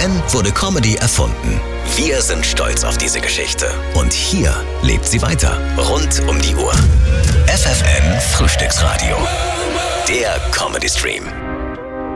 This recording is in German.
FFN wurde Comedy erfunden. Wir sind stolz auf diese Geschichte. Und hier lebt sie weiter. Rund um die Uhr. FFN Frühstücksradio. Der Comedy Stream.